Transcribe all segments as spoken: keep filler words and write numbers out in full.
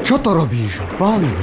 Čo to robíš, Bango?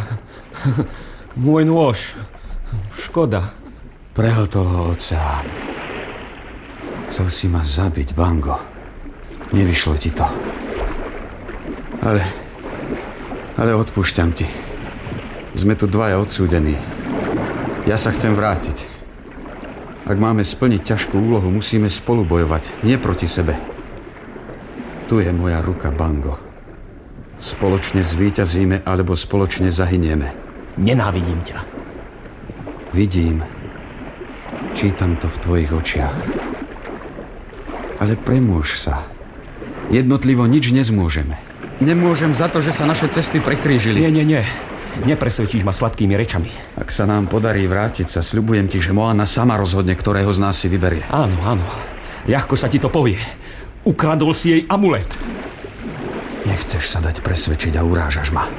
Môj nôž. Škoda. Prehltol ho oceán. Chcel si ma zabiť, Bango. Nevyšlo ti to. Ale... Ale odpúšťam ti. Sme tu dvaja odsúdení. Ja sa chcem vrátiť. Ak máme splniť ťažkú úlohu, musíme spolu bojovať, nie proti sebe. Tu je moja ruka, Bango. Spoločne zvíťazíme, alebo spoločne zahynieme. Nenávidím ťa. Vidím. Čítam to v tvojich očiach. Ale premôž sa. Jednotlivo nič nezmôžeme. Nemôžem za to, že sa naše cesty prekrížili. Nie, nie, nie. Nepresvedčíš ma sladkými rečami. Ak sa nám podarí vrátiť sa, sľubujem ti, že Moana sama rozhodne, ktorého z nás si vyberie. Áno, áno. Ľahko sa ti to povie. Ukradol si jej amulet. Nechceš sa dať presvedčiť a urážaš ma.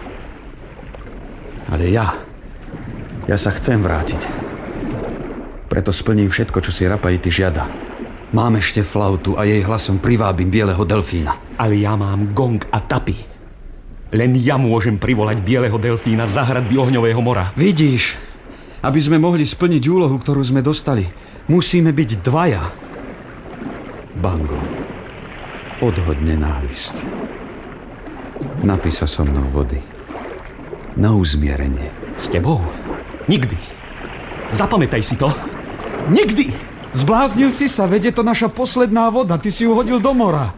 Ale ja... Ja sa chcem vrátiť. Preto splním všetko, čo si Rapaity žiada. Mám ešte flautu a jej hlasom privábim bieleho delfína. Ale ja mám gong a tapy. Len ja môžem privolať bieleho delfína z záhradby ohňového mora. Vidíš, aby sme mohli splniť úlohu, ktorú sme dostali, musíme byť dvaja. Bango, odhoď nenávisť. Napí sa so mnou vody. Na uzmierenie. S tebou? Nikdy. Zapamätaj si to. Nikdy! Zbláznil si sa, veď je to naša posledná voda. Ty si ju hodil do mora.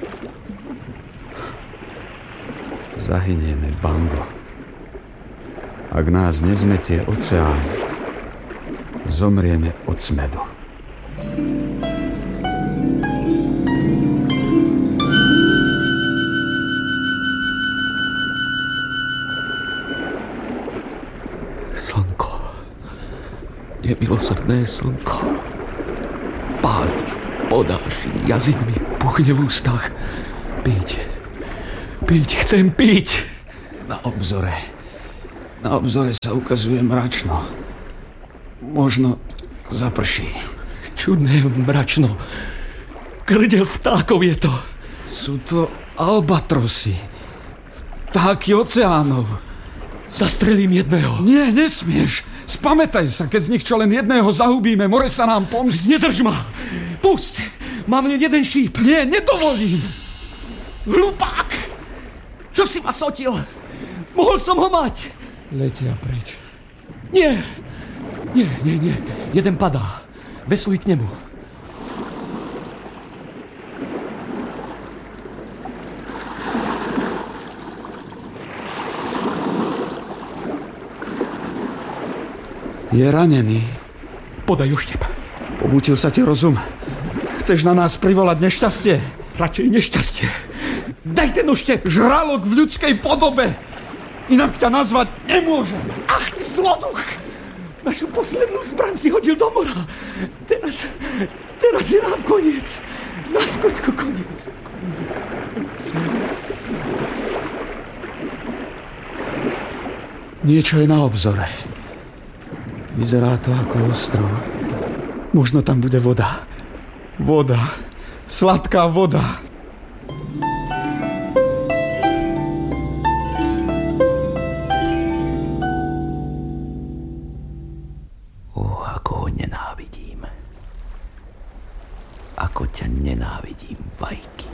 Zahynieme, Bango. Ak nás nezmetie oceán, zomrieme od smedu. Slnko. Nemilosrdné slnko. Páliš, podáš, jazyk mi puchne v ústach. Piť, piť, chcem piť. Na obzore, na obzore sa ukazuje mračno. Možno zaprší. Čudné mračno. Krdel vtákov je to. Sú to albatrosy. Vtáky oceánov. Zastrelím jedného. Nie, nesmieš. Spamätaj sa, keď z nich čo len jedného zahubíme, more sa nám pomstí. Nedrž ma. Pusť. Mám len jeden šíp. Nie, nedovolím. Hlupák. Čo si ma sotil? Mohol som ho mať. Letia preč. Nie. Nie, nie, nie. Jeden padá. Vesluj k nemu. Je ranený. Podaj oštep. Pomútil sa ti rozum. Chceš na nás privolať nešťastie? Radšej nešťastie. Daj ten oštep. Žralok v ľudskej podobe. Inak ťa nazvať nemôžem. Ach, ty zloduch. Našu poslednú zbraň si hodil do mora. Teraz, teraz je nám koniec. Na skutku koniec. Koniec. Niečo je na obzore. Vyzerá to ako ostrov. Možno tam bude voda. Voda. Sladká voda. O, ako ho nenávidím. Ako ťa nenávidím, Vajky.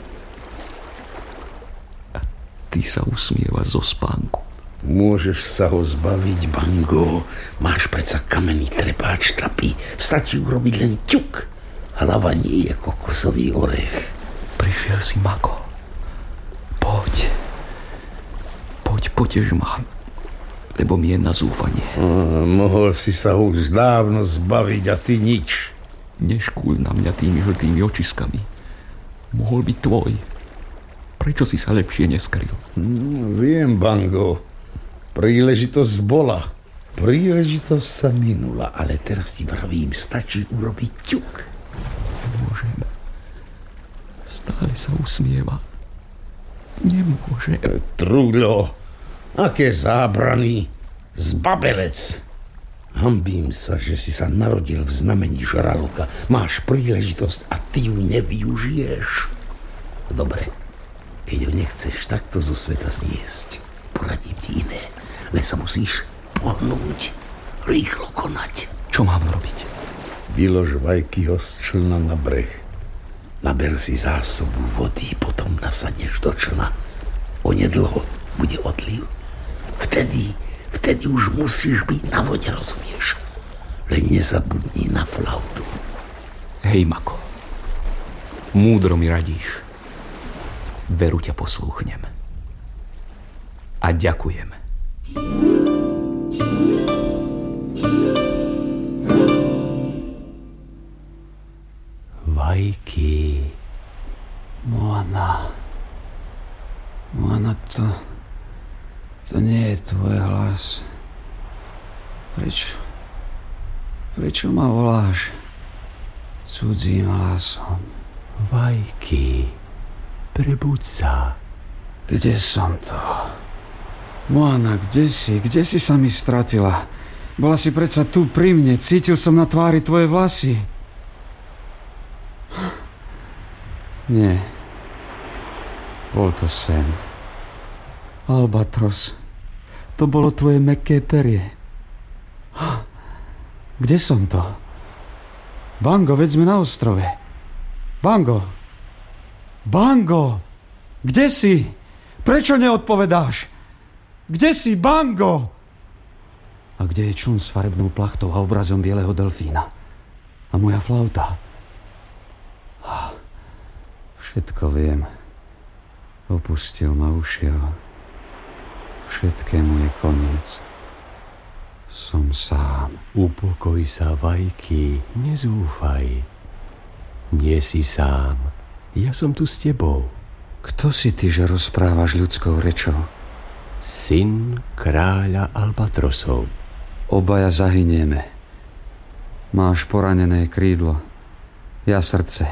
A ty sa usmievaš zo spánku. Môžeš sa ho zbaviť, Bango. Máš predsa kamenný trepáč trapy. Stačí urobiť len ťuk. Hlava nie je kokosový orech. Prišiel si, Mako. Poď. Poď, potež ma. Lebo mi je na zúfanie. A, mohol si sa už dávno zbaviť a ty nič. Neškúľ na mňa tými žltými očiskami. Mohol byť tvoj. Prečo si sa lepšie neskryl? No, viem, Bango. Príležitosť bola. Príležitosť sa minula, ale teraz ti vravím, stačí urobiť ťuk. Nemôžem. Stále sa usmieva. Nemôžem. Trúľo, aké zábrany. Zbabelec. Hanbím sa, že si sa narodil v znamení žraloka. Máš príležitosť a ty ju nevyužiješ. Dobre. Keď ho nechceš takto zo sveta zniesť, poradím ti iné. Len sa musíš pohnúť, rýchlo konať. Čo mám robiť? Vylož vajky z člna na breh. Naber si zásobu vody, potom nasadneš do člna. Onedlho bude odliv. Vtedy, vtedy už musíš byť na vode, rozumieš? Len nezabudni na flautu. Hej, Mako. Múdro mi radíš. Veru ťa poslúchnem. A ďakujem. Vajky. Moana. Moana, to... To nie je tvoj hlas. Prečo... Prečo ma voláš cudzím hlasom? Vajky. Prebuď sa. Kde som to? Moana, kde si? Kde si sa mi stratila? Bola si predsa tu pri mne. Cítil som na tvári tvoje vlasy. Nie. Bol to sen. Albatros. To bolo tvoje mäkké perie. Kde som to? Bango, veď sme na ostrove. Bango. Bango! Kde si? Prečo neodpovedáš? Kde si, Bango? A kde je čln s farebnou plachtou a obrazom bieleho delfína? A moja flauta? Všetko viem. Opustil ma, ušiel. Všetkému je koniec. Som sám. Upokoj sa, Vajky, nezúfaj. Nie si sám. Ja som tu s tebou. Kto si ty, že rozprávaš ľudskou rečou? Syn kráľa albatrosov. Obaja zahynieme. Máš poranené krídlo. Ja srdce.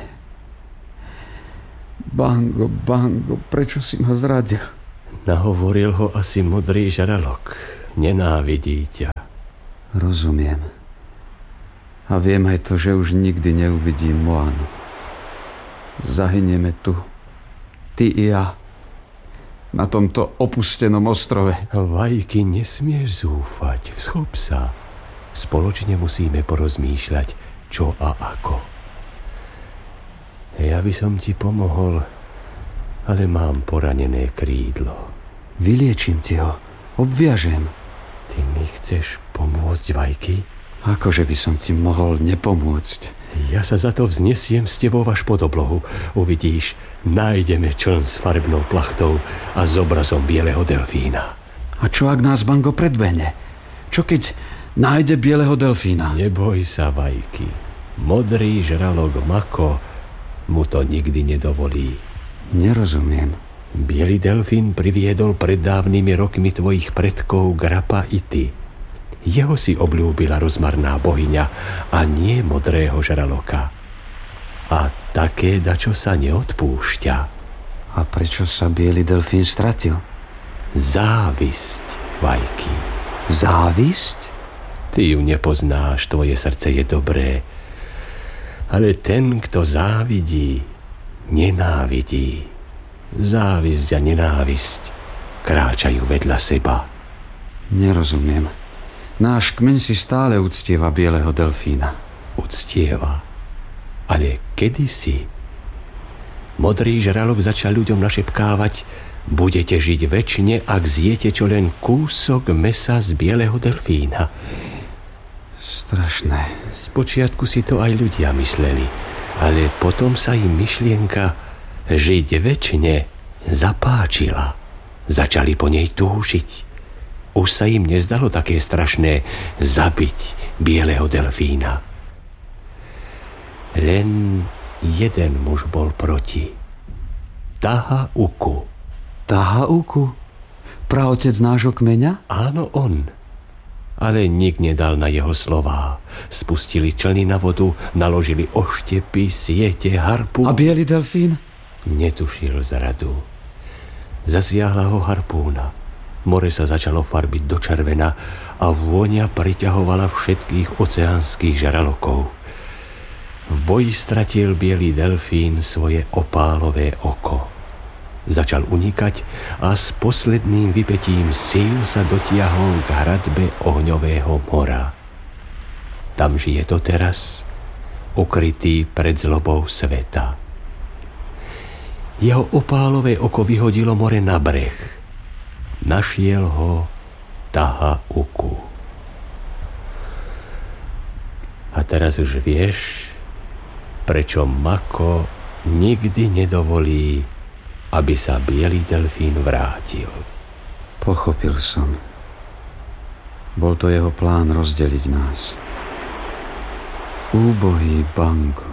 Bango, Bango, prečo si ma zradil? Nahovoril ho asi modrý žralok. Nenávidí ťa. Rozumiem. A viem aj to, že už nikdy neuvidím Moanu. Zahynieme tu. Ty i ja. Na tomto opustenom ostrove. Vajky, nesmieš zúfať. Vschop sa. Spoločne musíme porozmýšľať, čo a ako. Ja by som ti pomohol, ale mám poranené krídlo. Vyliečím ti ho. Obviažem. Ty mi chceš pomôcť, Vajky? Akože by som ti mohol nepomôcť? Ja sa za to vznesiem s tebou až pod oblohu. Uvidíš, nájdeme čln s farebnou plachtou a s obrazom bieleho delfína. A čo ak nás Bango predbehne? Čo keď nájde bieleho delfína? Neboj sa, Vajky. Modrý žralok Mako mu to nikdy nedovolí. Nerozumiem. Bielý delfín priviedol pred dávnymi rokmi tvojich predkov Grapa i ty. Jeho si obľúbila rozmarná bohyňa a nie modrého žraloka. A také dačo sa neodpúšťa. A prečo sa biely delfín stratil? Závisť, Vajky. Závisť? Ty ju nepoznáš, tvoje srdce je dobré. Ale ten, kto závidí, nenávidí. Závisť a nenávisť kráčajú vedľa seba. Nerozumiem. Náš kmeň si stále uctieva bieleho delfína. Uctieva. Ale kedysi modrý žralok začal ľuďom našepkávať: budete žiť večne, ak zjete čo len kúsok mesa z bieleho delfína. Strašné. Spočiatku si to aj ľudia mysleli, ale potom sa im myšlienka žiť večne zapáčila. Začali po nej túžiť. Už sa im nezdalo také strašné zabiť bieleho delfína. Len jeden muž bol proti. Tahauku. Tahauku? Praotec nášho kmeňa? Áno, on. Ale nik nedal na jeho slová. Spustili člny na vodu, naložili oštepy, siete, harpu. A biely delfín? Netušil zradu. Zasiahla ho harpúna. More sa začalo farbiť do červena a vôňa priťahovala všetkých oceánskych žralokov. V boji stratil biely delfín svoje opálové oko. Začal unikať a s posledným vypetím síl sa dotiahol k hradbe ohňového mora. Tam žije to teraz, ukrytý pred zlobou sveta. Jeho opálové oko vyhodilo more na breh. Našiel ho Tahauku. A teraz už vieš, prečo Mako nikdy nedovolí, aby sa biely delfín vrátil. Pochopil som. Bol to jeho plán rozdeliť nás. Úbohý Bango.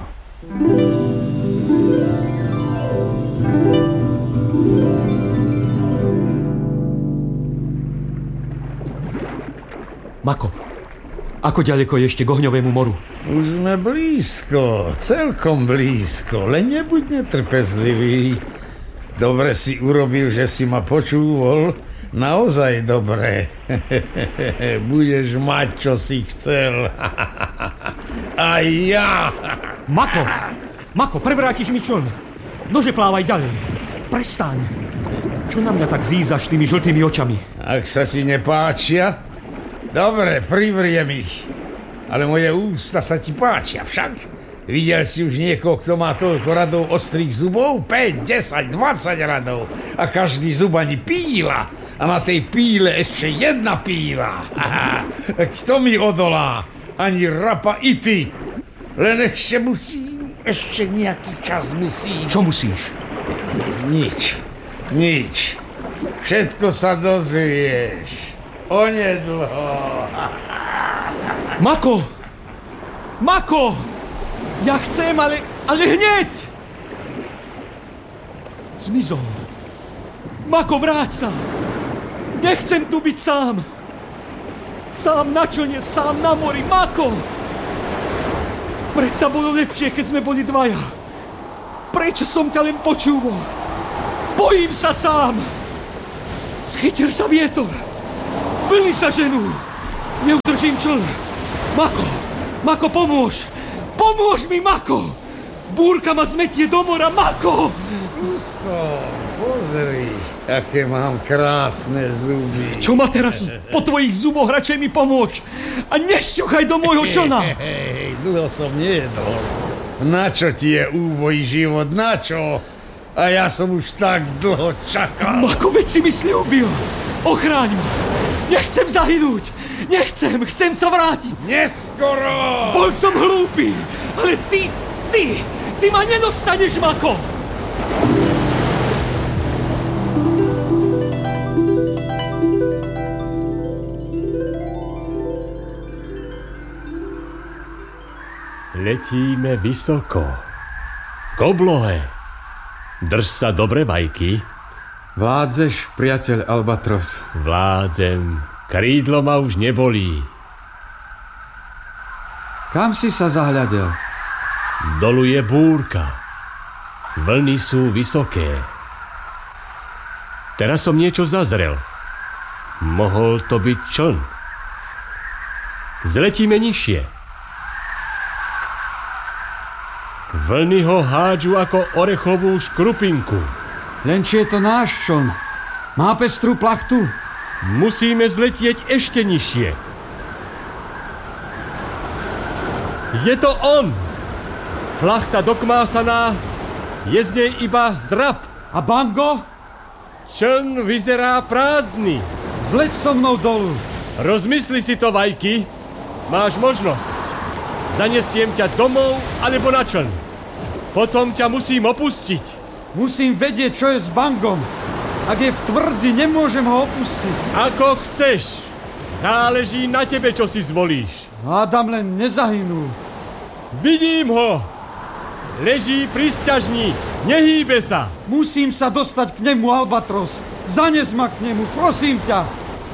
Mako, ako ďaleko je ešte k ohňovému moru? Už sme blízko, celkom blízko, len nebuď netrpezlivý. Dobre si urobil, že si ma počúval, naozaj dobre. Budeš mať, čo si chcel. A ja. Mako, Mako, prevrátiš mi čln. Nože plávaj ďalej. Prestaň. Čo na mňa tak zízaš tými žltými očami? Ak sa ti nepáčia, dobre, privriem ich. Ale moje ústa sa ti páčia však. Videl si už niekoho, kto má toľko radov ostrých zubov? päť, desať, dvadsať radov. A každý zub ani píla. A na tej píle ešte jedna píla. Kto mi odolá? Ani rapa i ty. Len ešte musím, ešte nejaký čas musím. Čo musíš? Nič, nič. Všetko sa dozvieš. Onedlho. Mako! Mako! Ja chcem, ale, ale hneď! Zmizol. Mako, vráť sa! Nechcem tu byť sám! Sám na člne, sám na mori, Mako! Predsa bolo lepšie, keď sme boli dvaja. Prečo som ťa len počúval? Bojím sa sám! Schytil sa vietor! Vlny sa ženú! Neudržím čln! Mako! Mako, pomôž! Pomôž mi, Mako! Búrka ma zmetie do mora, Mako! Tu som, pozri, aké mám krásne zuby. Čo ma teraz po tvojich zuboch, radšej mi pomôž! A nešťuchaj do môjho člna! Hej, hej, hej, dlho som nejedol. Na čo ti je úboj život, na čo? A ja som už tak dlho čakal. Mako, veď si mi sľúbil! Ochráň ma! Nechcem zahynúť! Nechcem, chcem sa vrátiť! Neskoro! Bol som hlúpy, ale ty, ty, ty ma nedostaneš, Mako! Letíme vysoko. K oblohe. Drž sa dobre, Vajky. Vládzeš, priateľ Albatros? Vládzem. Krídlo ma už nebolí. Kam si sa zahľadel? Dolu je búrka. Vlny sú vysoké. Teraz som niečo zazrel. Mohol to byť čln. Zletíme nižšie. Vlny ho hádžu ako orechovú škrupinku. Len či je to náš čln? Má pestrú plachtu? Musíme zletieť ešte nižšie. Je to on! Plachta dokmásaná, je z nej iba zdrab. A Bango? Čln vyzerá prázdny. Zleď so mnou dolu. Rozmysli si to, Vajky. Máš možnosť. Zanesiem ťa domov alebo na čln. Potom ťa musím opustiť. Musím vedieť, čo je s Bangom. Ak je v tvrdzi, nemôžem ho opustiť. Ako chceš. Záleží na tebe, čo si zvolíš. Hádam len nezahynú. Vidím ho. Leží pri sťažni. Nehýbe sa. Musím sa dostať k nemu, Albatros. Zanes ma k nemu, prosím ťa.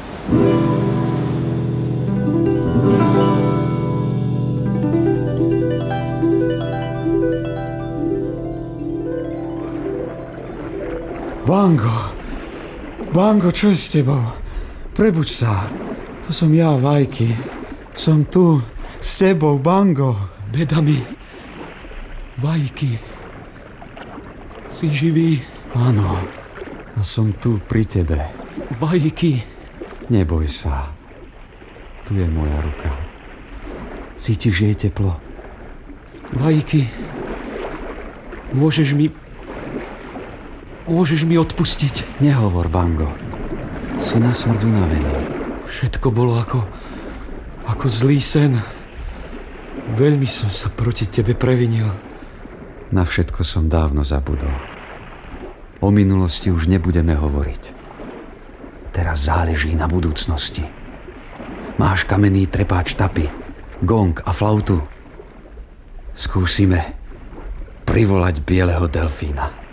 Bango. Bango, čo je s tebou? Prebuď sa. To som ja, Vajky. Som tu s tebou, Bango. Beda mi. Vajky. Si živý? Áno, A som tu pri tebe. Vajky. Neboj sa. Tu je moja ruka. Cítiš jej teplo? Vajky. Môžeš mi... Môžeš mi odpustiť. Nehovor, Bango. Si na smrť unavený. Všetko bolo ako... ako zlý sen. Veľmi som sa proti tebe previnil. Na všetko som dávno zabudol. O minulosti už nebudeme hovoriť. Teraz záleží na budúcnosti. Máš kamenný trepáč tapy, gong a flautu. Skúsime privolať bieleho delfína.